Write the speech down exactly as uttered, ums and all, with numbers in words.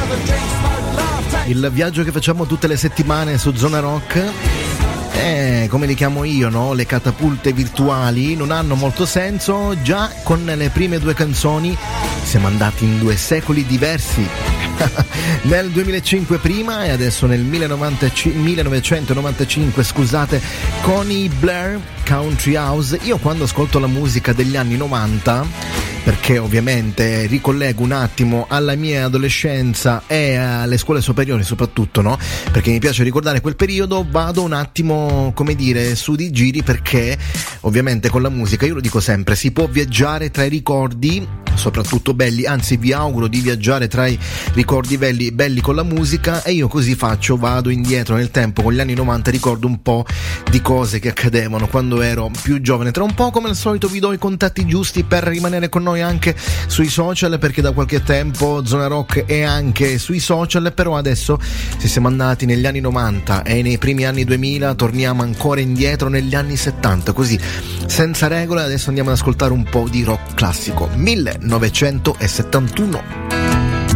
Il viaggio che facciamo tutte le settimane su Zona Rock, eh, come li chiamo io, no? Le catapulte virtuali non hanno molto senso. Già con le prime due canzoni siamo andati in due secoli diversi. Nel duemilacinque prima e adesso nel millenovecentonovantacinque, scusate, con i Blair, Country House. Io quando ascolto la musica degli anni novanta, perché ovviamente ricollego un attimo alla mia adolescenza e alle scuole superiori soprattutto, no? Perché mi piace ricordare quel periodo, vado un attimo, come dire, su di giri, perché ovviamente con la musica, io lo dico sempre, si può viaggiare tra i ricordi, soprattutto belli, anzi vi auguro di viaggiare tra i ricordi belli, belli con la musica, e io così faccio, vado indietro nel tempo con gli anni novanta, ricordo un po' di cose che accadevano quando ero più giovane. Tra un po', come al solito, vi do i contatti giusti per rimanere con noi anche sui social, perché da qualche tempo Zona Rock è anche sui social. Però adesso, se siamo andati negli anni novanta e nei primi anni duemila, torniamo ancora indietro negli anni settanta, così senza regole. Adesso andiamo ad ascoltare un po' di rock classico millenovecentosettantuno.